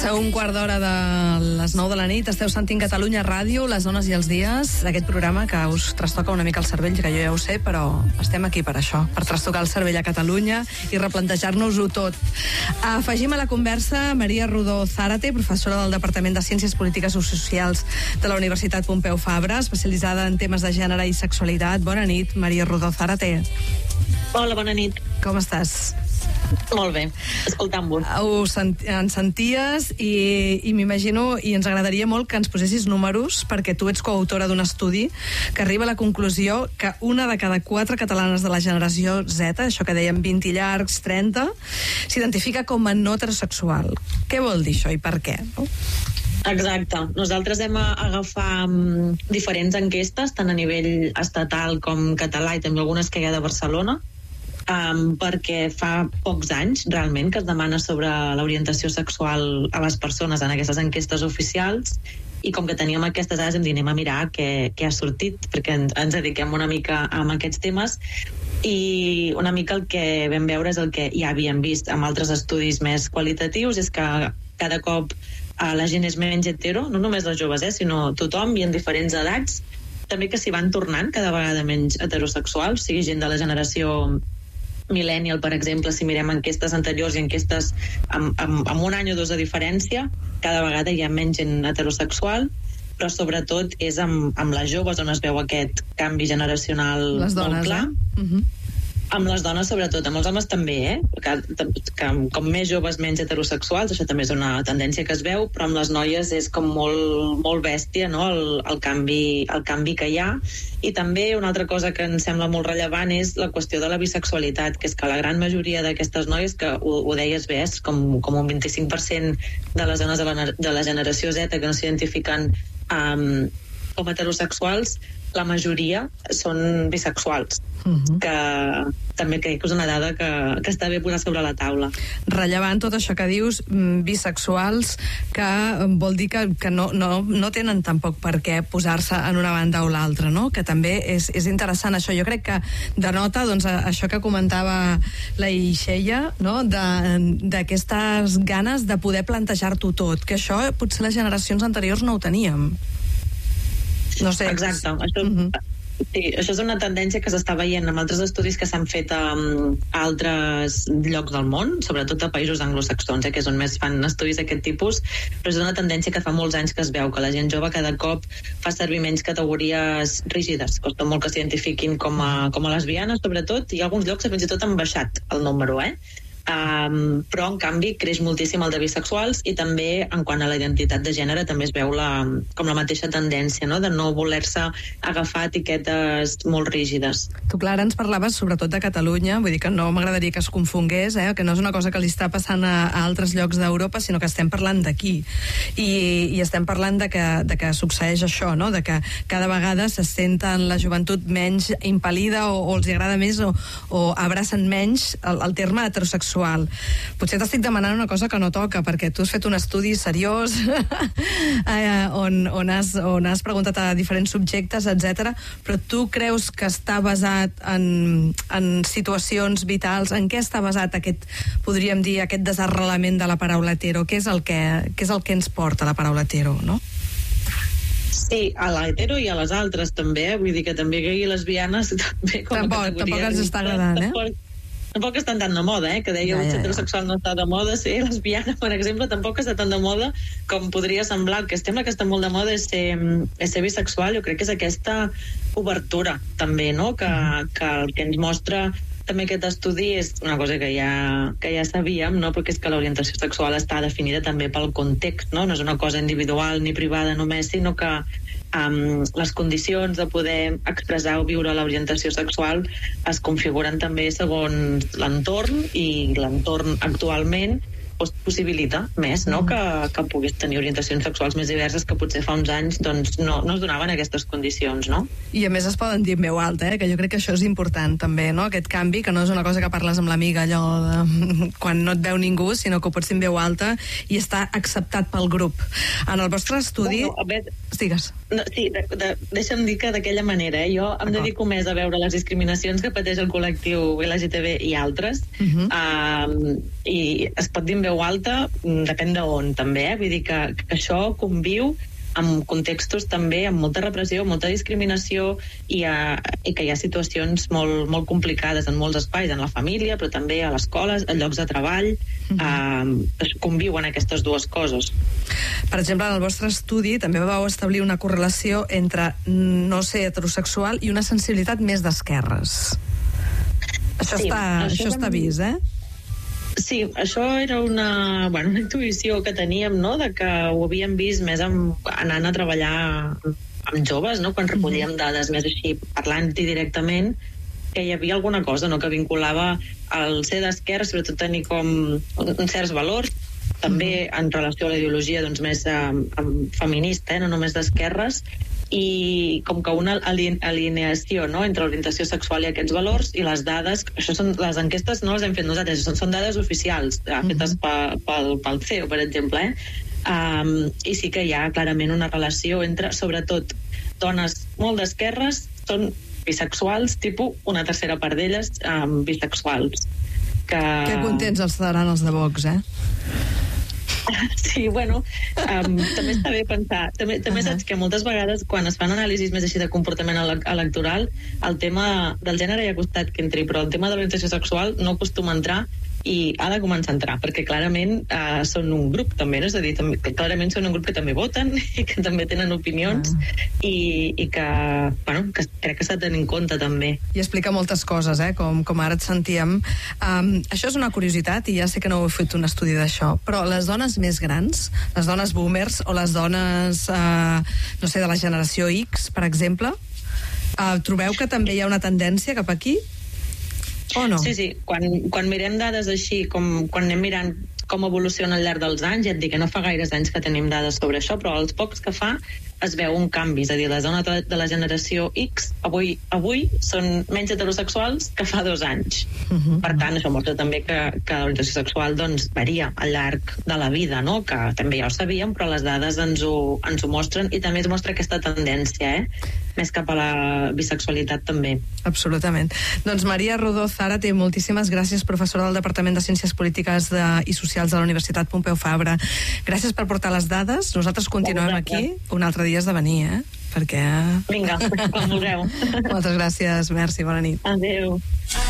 Passeu un quart d'hora de les 9 de la nit, esteu sentint Catalunya Ràdio, les dones i els dies, aquest programa que us trastoca una mica el cervell, que jo ja ho sé, però estem aquí per això, per trastocar el cervell a Catalunya i replantejar-nos-ho tot. Afegim a la conversa Maria Rodó Zárate, professora del Departament de Ciències Polítiques i Socials de la Universitat Pompeu Fabra, especialitzada en temes de gènere i sexualitat. Bona nit, Maria Rodó Zárate. Hola, bona nit. Com estàs? Molt bé, escoltant-vos. Ens senties i m'imagino, i ens agradaria molt que ens posessis números, perquè tu ets coautora d'un estudi que arriba a la conclusió que una de cada 4 catalanes de la generació Z, això que dèiem 20 i llargs, 30, s'identifica com a no heterosexual. Què vol dir això i per què? Exacte. Nosaltres hem agafat diferents enquestes, tant a nivell estatal com català, i també algunes que hi ha de Barcelona, perquè fa pocs anys realment que es demana sobre l'orientació sexual a les persones en aquestes enquestes oficials, i com que teníem aquestes dades hem dit anem a mirar què ha sortit, perquè ens dediquem una mica a aquests temes, i una mica el que vam veure és el que ja havíem vist amb altres estudis més qualitatius, és que cada cop la gent és menys hetero, no només els joves, sinó tothom i en diferents edats, també que s'hi van tornant cada vegada menys heterosexuals, o sigui, gent de la generació millennial, per exemple, si mirem enquestes anteriors i enquestes amb un any o dos de diferència, cada vegada hi ha menys gent heterosexual, però sobretot és amb les joves on es veu aquest canvi generacional molt clar. Amb les dones sobretot, amb els homes també, que com més joves menys heterosexuals, això també és una tendència que es veu, però amb les noies és com molt bèstia, no? el canvi que hi ha. I també una altra cosa que ens sembla molt rellevant és la qüestió de la bisexualitat, que és que la gran majoria d'aquestes noies, que ho deies bé, és com un 25% de les dones de la generació Z que no s'identifiquen com heterosexuals, la majoria són bisexuals, que també crec que és una dada que està bé posar sobre la taula. Rellevant tot això que dius, bisexuals, que vol dir que no tenen tampoc per què posar-se en una banda o l'altra, no? Que també és interessant això. Jo crec que denota doncs, això que comentava la Ixella, no? D'aquestes ganes de poder plantejar-t'ho tot, que això potser les generacions anteriors no ho teníem. No sé. Exacte. Això és una tendència que s'està veient en altres estudis que s'han fet a altres llocs del món, sobretot a països anglosaxons, que és on més fan estudis d'aquest tipus, però és una tendència que fa molts anys que es veu, que la gent jove cada cop fa servir menys categories rígides, costa molt que s'identifiquin com a lesbianes, sobretot, i a alguns llocs fins i tot han baixat el número, però en canvi creix moltíssim el de bisexuals, i també en quant a la identitat de gènere també es veu com la mateixa tendència, no? De no voler-se agafar etiquetes molt rígides. Tu, Clara, ens parlaves sobretot de Catalunya, vull dir que no m'agradaria que es confongués, que no és una cosa que li està passant a altres llocs d'Europa, sinó que estem parlant d'aquí, i estem parlant de que succeeix això, no? De que cada vegada se senten la joventut menys impel·lida o els agrada més o abracen menys el terme heterosexual. Potser t'estic demanant una cosa que no toca, perquè tu has fet un estudi seriós on has preguntat a diferents subjectes, etc. Però tu creus que està basat en situacions vitals? En què està basat podríem dir, aquest desarrelament de la paraula hetero? Què és el que ens porta la paraula hetero, no? Sí, a l'hetero i a les altres també, vull dir que també gay i lesbianes també com a categoria. Tampoc ens està agradant, Tampoc estan tan de moda, que deia que heterosexual no està de moda, ser lesbiana, per exemple, tampoc està tan de moda com podria semblar. El que sembla que està molt de moda és ser bisexual. Jo crec que és aquesta obertura, també, no? Que el que ens mostra també aquest estudi és una cosa que ja sabíem, no? Perquè és que l'orientació sexual està definida també pel context, no? No és una cosa individual ni privada només, sinó que les condicions de poder expressar o viure l'orientació sexual es configuren també segons l'entorn, i l'entorn actualment possibilita més, no? Que puguis tenir orientacions sexuals més diverses que potser fa uns anys doncs, no es donaven aquestes condicions, no? I a més es poden dir en veu alta, que jo crec que això és important també, no? Aquest canvi, que no és una cosa que parles amb l'amiga allò quan no et veu ningú, sinó que ho pots dir en veu alta i està acceptat pel grup. En el vostre estudi... Digues. No, sí, deixa'm dir que d'aquella manera, jo em dedico més a veure les discriminacions que pateix el col·lectiu LGTB i altres, i es pot dir en veu alta depèn d'on, també, vull dir que això conviu amb contextos també amb molta repressió, molta discriminació i que hi ha situacions molt, molt complicades en molts espais, en la família, però també a l'escola, a llocs de treball, conviuen aquestes dues coses. Per exemple, en el vostre estudi també vau establir una correlació entre no ser heterosexual i una sensibilitat més d'esquerres. Això està vist, eh? Sí, això era una intuïció que teníem, no?, de que ho havíem vist més anant a treballar amb joves, no?, quan recollíem dades més així, parlant-hi directament, que hi havia alguna cosa, no?, que vinculava el ser d'esquerra, sobretot tenir com certs valors, també en relació a la ideologia doncs, més feminista, no només d'esquerres, i com que una alineació, no?, entre l'orientació sexual i aquests valors i les dades, les enquestes no les hem fet nosaltres, són dades oficials fetes pel CEO, per exemple, i sí que hi ha clarament una relació entre, sobretot, dones molt d'esquerres són bisexuals, tipus una tercera part d'elles bisexuals. Que contents els seran els de Vox, eh? Sí, també està bé pensar. També saps que moltes vegades quan es fan anàlisis més així de comportament electoral, el tema del gènere hi ha costat que entri, però el tema de l'orientació sexual no acostuma a entrar i ha de començar a entrar, perquè clarament són un grup també, no? És a dir, que clarament són un grup que també voten i que també tenen opinions i que crec que s'ha de tenir en compte també. I explica moltes coses, com ara et sentíem. Això és una curiositat i ja sé que no heu fet un estudi d'això, però les dones més grans, les dones boomers o les dones, no sé, de la generació X, per exemple, trobeu que també hi ha una tendència cap aquí? O no? Sí. Quan mirem dades així, quan anem mirant com evoluciona al llarg dels anys, ja et dic que no fa gaires anys que tenim dades sobre això, però els pocs que fa es veu un canvi, és a dir, les dones de la generació X avui són menys heterosexuals que fa 2 anys. Per tant, això mostra també que l'orientació sexual doncs, varia al llarg de la vida, no? Que també ja ho sabíem, però les dades ens ho mostren i també es mostra aquesta tendència, més cap a la bisexualitat també. Absolutament. Doncs Maria Rodó Zárate, moltíssimes gràcies, professora del Departament de Ciències Polítiques i Socials de la Universitat Pompeu Fabra. Gràcies per portar les dades. Nosaltres continuem aquí. Un altre dia has de venir, perquè... Vinga, quan vulgueu. Moltes gràcies, merci, bona nit. Adéu.